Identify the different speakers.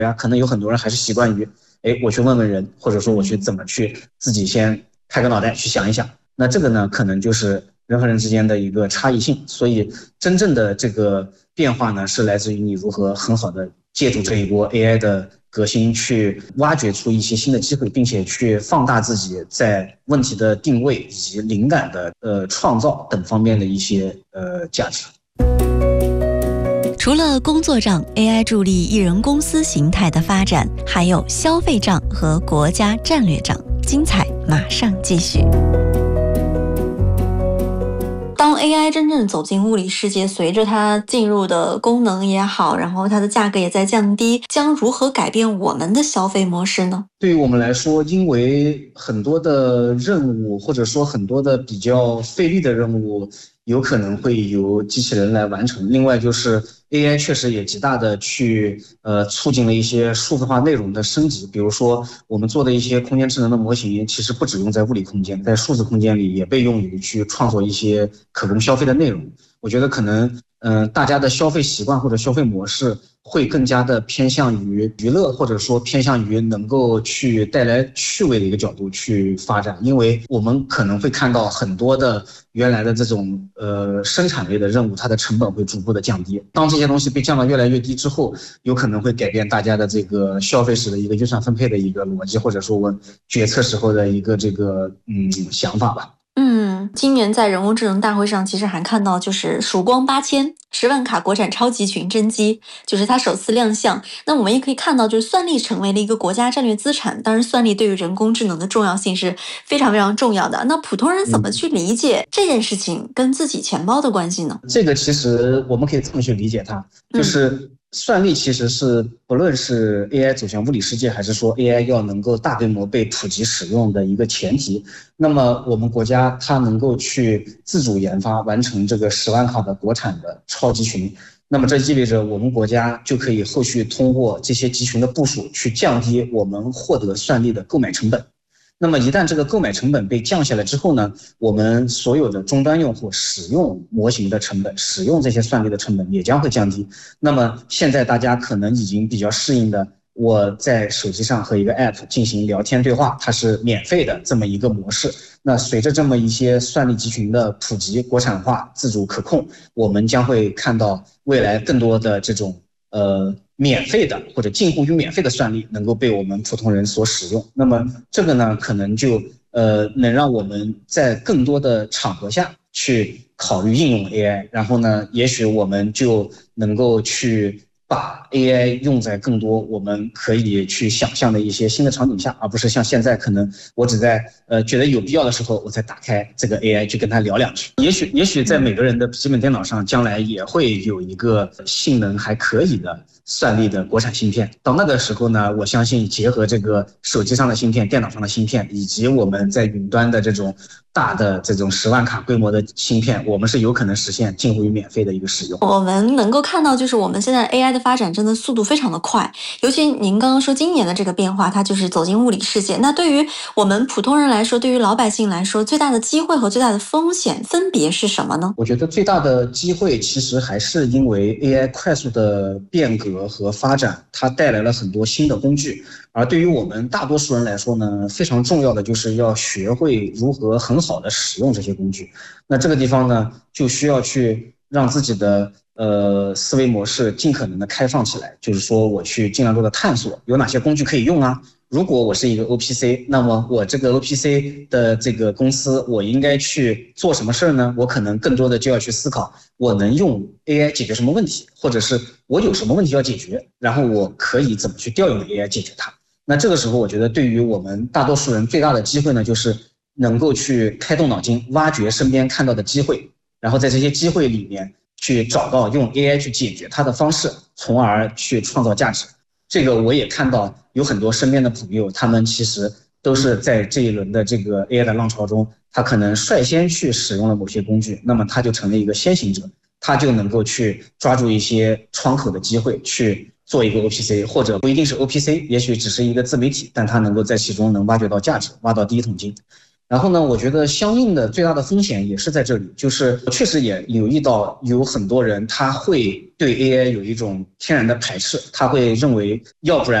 Speaker 1: 可能有很多人还是习惯于我去问问人，或者说我去怎么去自己先开个脑袋去想一想。那这个呢，可能就是人和人之间的一个差异性。所以真正的这个变化呢，是来自于你如何很好的借助这一波 AI 的革新，去挖掘出一些新的机会，并且去放大自己在问题的定位以及灵感的创造等方面的一些价值。
Speaker 2: 除了工作账 AI 助力艺人公司形态的发展，还有消费账和国家战略账，精彩马上继续。当 AI 真正走进物理世界，随着它进入的功能也好，然后它的价格也在降低，将如何改变我们的消费模式呢？
Speaker 1: 对于我们来说，因为很多的任务或者说很多的比较费力的任务有可能会由机器人来完成。另外就是 AI 确实也极大的去促进了一些数字化内容的升级。比如说我们做的一些空间智能的模型，其实不只用在物理空间，在数字空间里也被用于去创作一些可供消费的内容。我觉得可能大家的消费习惯或者消费模式会更加的偏向于娱乐，或者说偏向于能够去带来趣味的一个角度去发展。因为我们可能会看到很多的原来的这种生产类的任务，它的成本会逐步的降低。当这些东西被降到越来越低之后，有可能会改变大家的这个消费时的一个预算分配的一个逻辑，或者说我决策时候的一个这个想法吧。
Speaker 2: 今年在人工智能大会上，其实还看到就是曙光8000 10万卡国产超级群真机，就是它首次亮相。那我们也可以看到，就是算力成为了一个国家战略资产。当然，算力对于人工智能的重要性是非常非常重要的。那普通人怎么去理解这件事情跟自己钱包的关系呢？
Speaker 1: 这个其实我们可以这么去理解它，就是算力其实是不论是 AI 走向物理世界，还是说 AI 要能够大规模被普及使用的一个前提。那么我们国家它能够去自主研发完成这个10万卡的国产的超级群，那么这意味着我们国家就可以后续通过这些集群的部署去降低我们获得算力的购买成本。那么一旦这个购买成本被降下来之后呢，我们所有的终端用户使用模型的成本，使用这些算力的成本也将会降低。那么现在大家可能已经比较适应的，我在手机上和一个 app 进行聊天对话，它是免费的这么一个模式。那随着这么一些算力集群的普及、国产化、自主可控，我们将会看到未来更多的这种免费的或者近乎于免费的算力能够被我们普通人所使用。那么这个呢，可能就能让我们在更多的场合下去考虑应用 AI， 然后呢，也许我们就能够去把 AI 用在更多我们可以去想象的一些新的场景下，而不是像现在可能我只在觉得有必要的时候我才打开这个 AI 去跟它聊两句。也许在每个人的笔记本电脑上将来也会有一个性能还可以的算力的国产芯片。到那个时候呢，我相信结合这个手机上的芯片、电脑上的芯片，以及我们在云端的这种大的这种10万卡规模的芯片，我们是有可能实现近乎于免费的一个使用。
Speaker 2: 我们能够看到，就是我们现在 AI 的发展真的速度非常的快，尤其您刚刚说今年的这个变化，它就是走进物理世界。那对于我们普通人来说，对于老百姓来说，最大的机会和最大的风险分别是什么呢？
Speaker 1: 我觉得最大的机会其实还是因为 AI 快速的变革和发展，它带来了很多新的工具。而对于我们大多数人来说呢，非常重要的就是要学会如何很好的使用这些工具。那这个地方呢，就需要去让自己的思维模式尽可能的开放起来，就是说我去尽量多的探索有哪些工具可以用啊。如果我是一个 OPC， 那么我这个 OPC 的这个公司，我应该去做什么事呢？我可能更多的就要去思考，我能用 AI 解决什么问题，或者是我有什么问题要解决，然后我可以怎么去调用 AI 解决它。那这个时候，我觉得对于我们大多数人最大的机会呢，就是能够去开动脑筋，挖掘身边看到的机会，然后在这些机会里面去找到用 AI 去解决它的方式，从而去创造价值。这个我也看到有很多身边的朋友，他们其实都是在这一轮的这个 AI 的浪潮中，他可能率先去使用了某些工具，那么他就成了一个先行者，他就能够去抓住一些窗口的机会去做一个 OPC， 或者不一定是 OPC， 也许只是一个自媒体，但他能够在其中能挖掘到价值，挖到第一桶金。 然后呢，我觉得相应的最大的风险也是在这里，就是确实也留意到有很多人他会对 AI 有一种天然的排斥，他会认为要不然